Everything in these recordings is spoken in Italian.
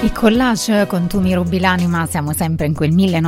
I collage con Tu mi rubi l'anima, siamo sempre in quel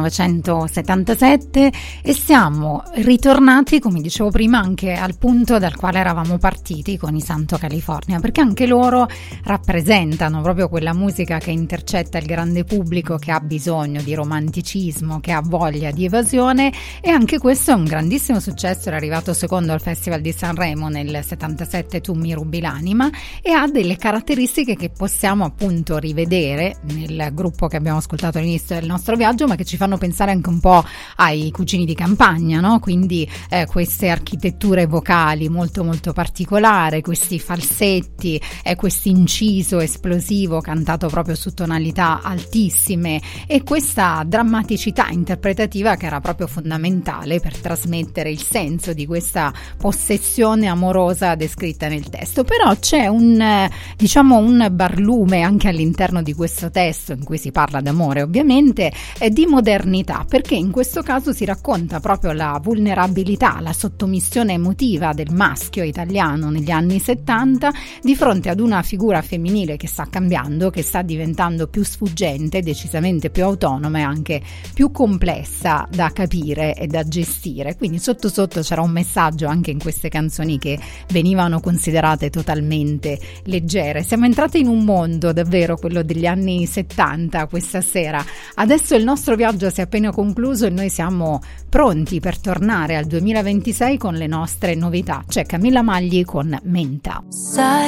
1977 e siamo ritornati, come dicevo prima, anche al punto dal quale eravamo partiti con i Santo California, perché anche loro rappresentano proprio quella musica che intercetta il grande pubblico, che ha bisogno di romanticismo, che ha voglia di evasione, e anche questo è un grandissimo successo. Era arrivato secondo al Festival di Sanremo nel 77 Tu mi rubi l'anima, e ha delle caratteristiche che possiamo appunto rivedere nel gruppo che abbiamo ascoltato all'inizio del nostro viaggio, ma che ci fanno pensare anche un po' ai Cugini di Campagna, no? Quindi queste architetture vocali molto molto particolari, questi falsetti, questo inciso esplosivo cantato proprio su tonalità altissime, e questa drammaticità interpretativa che era proprio fondamentale per trasmettere il senso di questa possessione amorosa descritta nel testo. Però c'è un barlume anche all'interno di questo testo, in cui si parla d'amore ovviamente, e di modernità, perché in questo caso si racconta proprio la vulnerabilità, la sottomissione emotiva del maschio italiano negli anni 70 di fronte ad una figura femminile che sta cambiando, che sta diventando più sfuggente, decisamente più autonoma e anche più complessa da capire e da gestire. Quindi sotto sotto c'era un messaggio anche in queste canzoni che venivano considerate totalmente leggere. Siamo entrati in un mondo davvero, quello degli anni 70, questa sera. Adesso il nostro viaggio si è appena concluso e noi siamo pronti per tornare al 2026 con le nostre novità. C'è Camilla Magli con Menta.